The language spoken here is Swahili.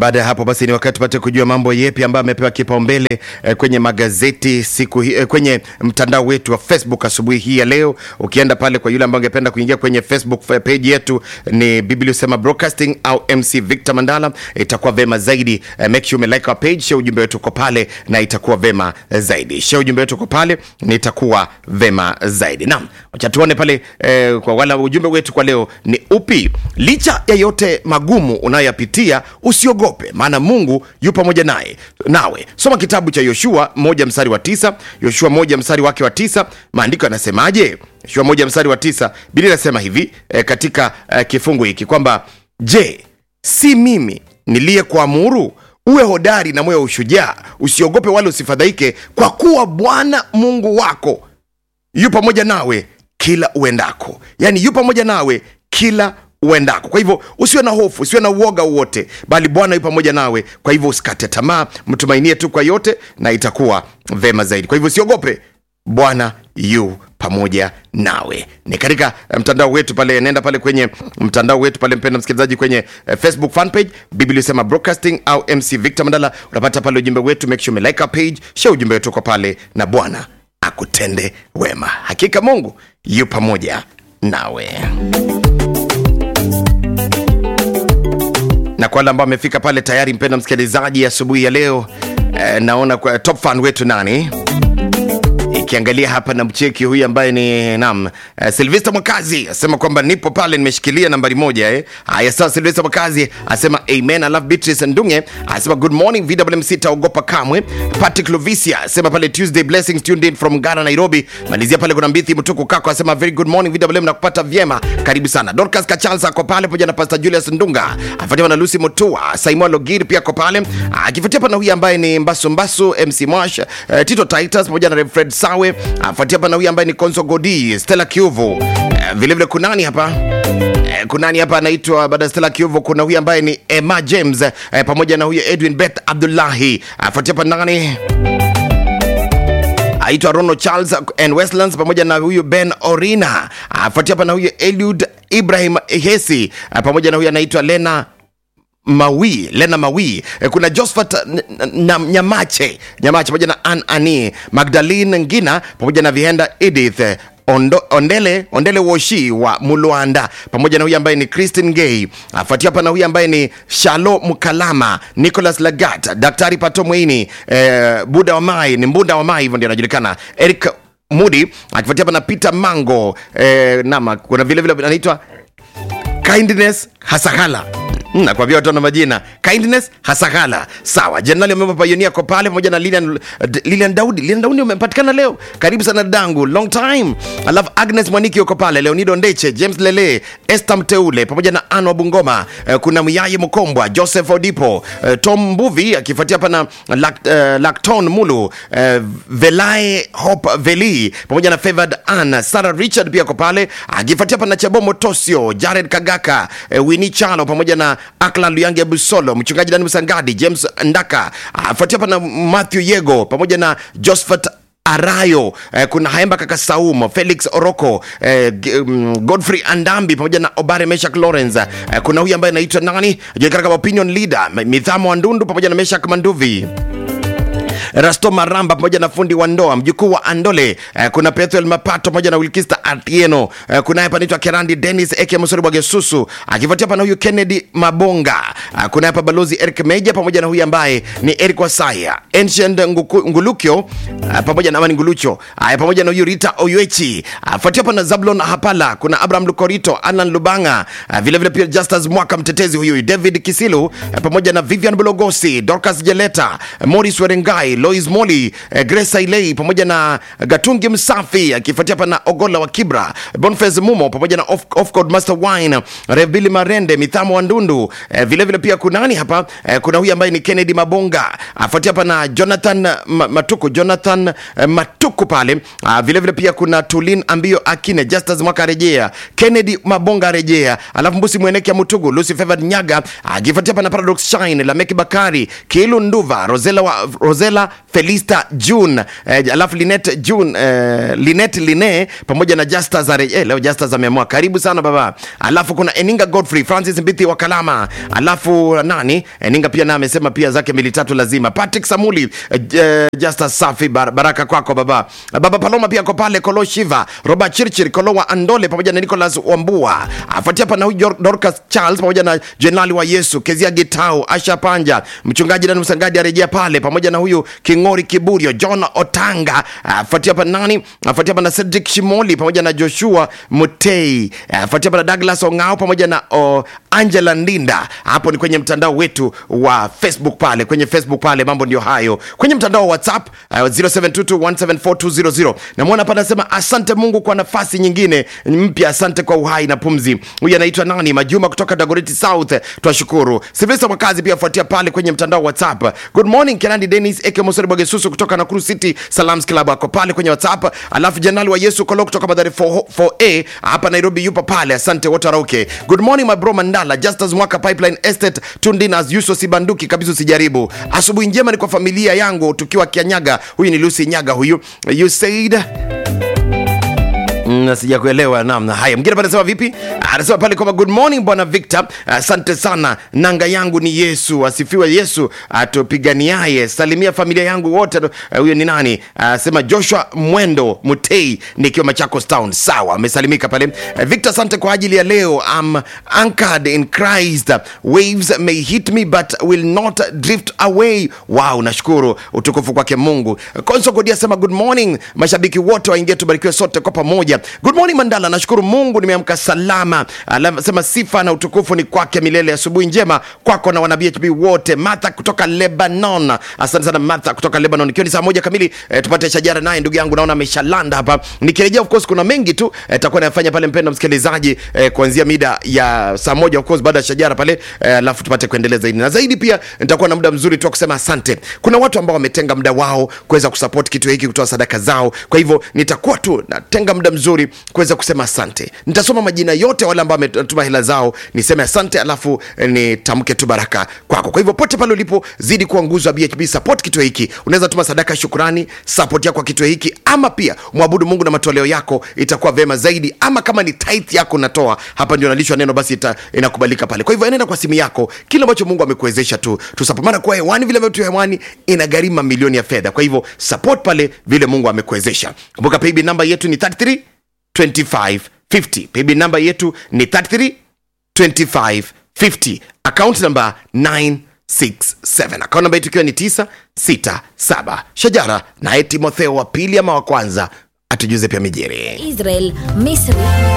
baada ya hapo basi ni wakati tupate kujua mambo yepi ambayo amepewa kipaumbele kwenye magazeti siku hii, kwenye mtandao wetu wa Facebook asubuhi hii ya leo. Ukienda pale kwa yule ambaye ungependa kuingia kwenye Facebook page yetu ni Biblia Usema Broadcasting au MC Victor Mandala, itakuwa vema zaidi. Make sure you like our page, share ujumbe wetu kwa pale na itakuwa vema zaidi. Share ujumbe wetu kwa pale na itakuwa vema zaidi. Naam, acha tuone pale kwa wala ujumbe wetu kwa leo ni upi? Licha ya yote magumu unayoyapitia usiogope, maana Mungu yupo pamoja nawe. Soma kitabu cha Yoshua 1:9. Yoshua 1:9, maandiko yanasemaje? Yoshua 1:9, Biblia inasema hivi katika kifungu hiki kwamba je, si mimi niliyekuamuru uwe hodari na moyo wa ushujaa, usiogope wala usifadhaike, kwa kuwa Bwana Mungu wako yu pamoja nawe kila uendako. Yani yu pamoja nawe kila uendako. Kwa hivyo usiwe na hofu, usiwe na uoga wote, bali Bwana yu pamoja nawe. Kwa hivyo usikate tamaa, mtumainie tu kwa yote na itakuwa vema zaidi. Kwa hivyo usiogope, Bwana yu pamoja nawe. Ni katika mtandao wetu pale, nenda pale kwenye mtandao wetu pale, mpenda msikilizaji, kwenye Facebook fan page Biblia Usema Broadcasting au MC Victor Mandala, unapata pale ujumbe wetu. Make sure you like our page, share ujumbe wetu kwa pale, na Bwana akutende wema. Hakika Mungu yu pamoja nawe. Na kwa wale ambao wamefika pale tayari, mpenda msikilizaji, asubuhi ya leo naona kwa top fan wetu nani, ikiangalia hapa na mcheki huyu ambaye ni Sylvester Mwakazi asema kwamba nipo pale nimeshikilia nambari 1. Haya sawa, Sylvester Mwakazi asema amen. I love Beatrice Ndunge asema good morning VWMC, taogopa kamwe. Patrick Lovisia asema pale Tuesday blessings tuned in from Ghana Nairobi. Malizia pale kuna Mbithi Mtuku kako asema very good morning VWM, nakupata vyema, karibu sana. Dorcas Kachansa kwa pale pamoja na Pastor Julius Ndunga, afuatiwa na Lucy Mutua, Simon Logiri pia kwa pale, akifuatia pana huyu ambaye ni Mbasu MC Marsh, Tito Titus pamoja na Fred Sawe, afuatia pana huyu ambaye ni Konso Godi, Stella Kiuvu, vile vile kunani hapa anaitwa baada Stella Kiuvu kuna huyu ambaye ni Emma James, pamoja na huyu Edwin Beth Abdullahi, afuatia pana nani aitwa Ronald Charles and Westlands, pamoja na huyu Ben Orina, afuatia pana huyu Eliud Ibrahim Hesi, pamoja na huyu anaitwa Lena Mawi, kuna Josephat Nyamache pamoja na Ani Magdalene Ngina, pamoja na Vihenda Edith Ondele Woshi wa Mulwanda, pamoja na huyu ambaye ni Christine Gay, afuatia hapa na huyu ambaye ni Shalo Mukalama, Nicholas Lagat, Daktari Pato Mweini, Mbunda wa Mai hivyo ndio anajulikana, Eric Moody, akifuatia hapa na Peter Mango, kuna vile vile anaitwa Kindness Hasakala. Na kwa vyote na majina Kindness Hasakala. Sawa, General Omemba Pioneer kwa pale, pamoja na Lilian Daudi umepatikana leo, karibu sana dangu, long time. I love Agnes Mwaniki yuko pale, Leonido Ndeche, James Lele, Esther Mteule, pamoja na Anwa Bungoma, kuna Miyaye Mukombwa, Joseph Odipo, Tom Mbuvi, akifuatia hapa na Lacton Mulu, Velae Hope Veli, pamoja na Favored Anna, Sarah Richard pia kwa pale, akifuatia hapa na Chabomo Tosio, Jared Kagaka, Winnie Chalo, pamoja na Akla Luyange Busolo, mchungaji Dani Musangadi, James Ndaka, afuatia hapa na Matthew Yego, pamoja na Josephat Arayo, kuna Haemba Kaka Saumo, Felix Oroko, Godfrey Andambi, pamoja na Obare Meshak Lawrence, kuna huyu ambaye anaitwa nani ajulikana kama opinion leader Mithamo Andundu, pamoja na Meshak Manduvi, Rasto Maramba, pamoja na fundi wa ndoa mjukuu wa Andole, kuna Pethuel Mapato pamoja na Wilkista Atieno, kuna hapa anaitwa Kerandi Dennis Eke Musori Bwagesusu, akifuatia hapa na huyu Kennedy Mabonga, kuna hapa Balozi Eric Meja, pamoja na huyu ambaye ni Eric Wasaya, Ancient Ngulukyo, pamoja na Amani Ngulucho, pamoja na huyu Rita Oyuechi, afuatia hapa na Zablon Hapala, kuna Abraham Lukorito, Alan Lubanga, vile vile pia Justus Mwaka mtetezi huyu, David Kisilu, pamoja na Vivian Bulogosi, Dorcas Jeleta, Morris Werengai, Lois Moli, Grace Ailei, pamoja na Gatungi Msafi, akifuatia hapa na Ogola wa Kibra, Boniface Mumo, pamoja na Off Code Master Wine, Revili Marende, Mithamo Wandundu, vile vile pia kunani hapa, kuna huyu ambaye ni Kennedy Mabonga, afuatia hapa na Jonathan Matuku pale, vile vile pia kuna Tulin Ambio Akine, Justus Mwaka rejea, Kennedy Mabonga rejea, alafu Mbusi Mweneke ya Mutugu, Lucy Favored Nyaga, akifuatia hapa na Paradox Shine, Lameki Bakari, Kilu Nduva, Rosella Felista June, alafu Linet June, Linet Line pamoja na Justas leo Justas ameamua. Karibu sana baba. Alafu kuna Eninga Godfrey, Francis Mbithi wa Kalama. Alafu nani? Eninga pia na amesema pia zake 2 lazima. Patrick Samuli, Justas safi, baraka kwako baba. Baba Paloma pia kwa pale, Kolo Shiva, Robert Chirchir, Kolo wa Andole pamoja na Nicholas Wambua. Afuatia hapa na Dorcas Charles pamoja na Jenali wa Yesu, Kezia Gitau, Asha Panja, mchungaji na msangadi arejea pale pamoja na huyu Kingori Kiburio, John Otanga. Afuatia hapa nani? Afuatia hapa na Cedric Shimoli pamoja na Joshua Mutei. Afuatia hapa na Douglas Ongao pamoja na Angela Ndinda. Hapo ni kwenye mtandao wetu wa Facebook pale, kwenye Facebook pale mambo ndio hayo. Kwenye mtandao wa WhatsApp 0722174200. Na muona hapa anasema asante Mungu kwa nafasi nyingine mpya, asante kwa uhai na pumzi. Huyu anaitwa nani? Majuma kutoka Dagoretti South, twashukuru. Sylvester Makazi pia afuatia pale kwenye mtandao wa WhatsApp. Good morning Kenandi Dennis Eke Mosori Bogesusu kutoka Nakuru City Salams Club ako pale kwenye WhatsApp. Alafu Janali wa Yesu Kolo kutoka Madari 4A hapa Nairobi yupo pale, asante wote rauke. Good morning my bro Mandala, Justus Mwaka Pipeline Estate Tundinas Yuso Sibanduki kabisa usijaribu. Asubuhi njema ni kwa familia yangu tukiwa Kianyaga. Huyu ni Lucy Nyaga huyu. You said sija kuelewa namna. Haya, mwingine pale anasema vipi? Anasema pale kwa good morning bwana Victor, asante sana, nanga yangu ni Yesu, asifiwe Yesu atupiganiaye, salimia familia yangu wote. Huyo ni nani? Sema Joshua Mwendo Mutei nikiwa Machakos Town. Sawa, amesalimika pale. Victor, asante kwa ajili ya leo. I'm anchored in Christ, waves may hit me but will not drift away. Wow, nashukuru, utukufu kwake Mungu. Konso Godia sema good morning mashabiki wote waingie tubarikiwe sote kwa pamoja. Good morning Mandala, nashukuru Mungu nimeamka salama. Sema sifa na utukufu ni kwake milele. Asubuhi njema kwako na wana BHB wote. Martha kutoka Lebanon, asante sana Martha kutoka Lebanon. Ikiwa ni saa 1 kamili tupate shajara naye ndugu yangu naona ameshalanda hapa. Nikirejea of course kuna mengi tu tutakuwa nafanya pale mpendwa msikilizaji, kuanzia mida ya saa 1 of course baada ya shajara pale, alafu tupate kuendelea zaidi. Na zaidi pia nitakuwa na muda mzuri tu kusema asante. Kuna watu ambao wametenga muda wao kuweza kusupport kitu hiki, kutoa sadaka zao. Kwa hivyo nitakuwa tu natenga muda mzuri kuweza kusema asante. Nitasoma majina yote wale ambao wametuma hela zao, niseme asante alafu nitamke tu baraka kwako. Kwa hivyo pote pale ulipo, zidi kuwa nguzo ya BHB, support kitu hiki. Unaweza tuma sadaka shukrani, support yako kwa kitu hiki, ama pia muabudu Mungu na matoleo yako, itakuwa vema zaidi. Ama kama ni tithe yako natoa, hapa ndio nalishwa neno, basi inakubalika pale. Kwa hivyo enenda kwa simu yako, kile ambacho Mungu amekuwezesha tu support. Maana kwa hewani vile vitu hewani inagharimu milioni ya fedha. Kwa hivyo support pale vile Mungu amekuwezesha. Kumbuka paybill number yetu ni 332550. Paybill number yetu ni 332550. Account number 967. Account number yetu ikiwa ni 967. Shajara na Timotheo wa pili ama wa kwanza atujuze pia mijeri. Israel, Misri